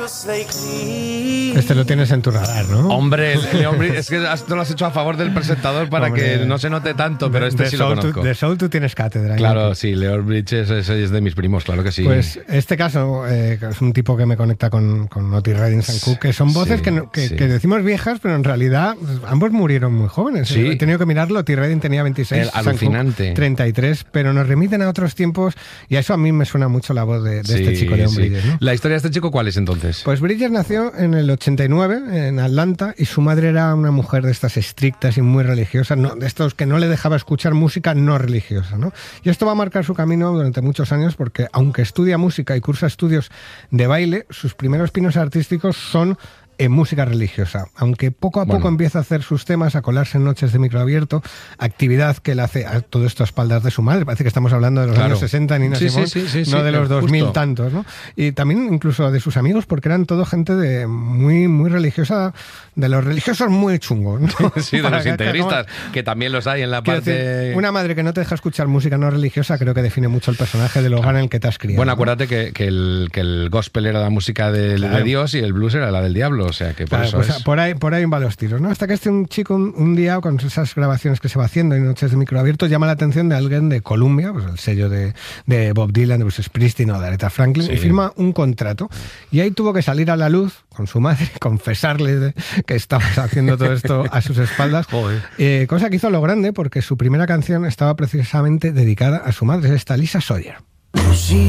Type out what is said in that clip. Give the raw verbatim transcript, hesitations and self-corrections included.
Este lo tienes en tu radar, ¿no? Hombre, Leon Bridges, es que no lo has hecho a favor del presentador para Hombre, que no se note tanto, pero este de sí lo Soul conozco. Tú, de Soul tú tienes cátedra. Claro, ¿no? sí, Leon Bridges es, es de mis primos, claro que sí. Pues este caso eh, es un tipo que me conecta con, con Otis Redding, Sam Cooke, que son voces Sí, que, que, sí. que decimos viejas, pero en realidad pues, ambos murieron muy jóvenes. Sí. He tenido que mirarlo, Otis Redding tenía veintiséis, El Sam Cooke alucinante. treinta y tres, pero nos remiten a otros tiempos y a eso a mí me suena mucho la voz de, de Sí, este chico Leon sí. Bridges, ¿no? ¿La historia de este chico cuál es entonces? Pues Bridges nació en el ochenta y nueve en Atlanta y su madre era una mujer de estas estrictas y muy religiosas, no, de estos que no le dejaba escuchar música no religiosa, ¿no? Y esto va a marcar su camino durante muchos años porque aunque estudia música y cursa estudios de baile, sus primeros pinos artísticos son en música religiosa, aunque poco a Bueno. poco empieza a hacer sus temas, a colarse en noches de microabierto, actividad que él hace a todo esto a espaldas de su madre. Parece que estamos hablando de los Claro. años sesenta, Nina Sí, Simone, sí, sí, sí, no sí, de los dos mil justo. tantos, ¿no? Y también incluso de sus amigos, porque eran todo gente de muy, muy religiosa, de los religiosos muy chungos, ¿no? Sí, de Para los que- integristas, que también los hay en la Quiero parte... decir, una madre que no te deja escuchar música no religiosa creo que define mucho el personaje del hogar en el que te has criado. Bueno, ¿no? acuérdate que, que, el, que el gospel era la música de, Claro. de Dios y el blues era la del diablo, o sea que por Claro, eso pues, es... por ahí por ahí van los tiros, ¿no? Hasta que este un chico un, un día con esas grabaciones que se va haciendo en noches de microabierto llama la atención de alguien de Columbia, pues el sello de, de Bob Dylan, de Bruce Springsteen o de Aretha Franklin, Sí. y firma un contrato. Y ahí tuvo que salir a la luz con su madre, confesarle de- que estaba haciendo todo esto a sus espaldas, Joder. eh, cosa que hizo a lo grande porque su primera canción estaba precisamente dedicada a su madre, es esta Lisa Sawyer.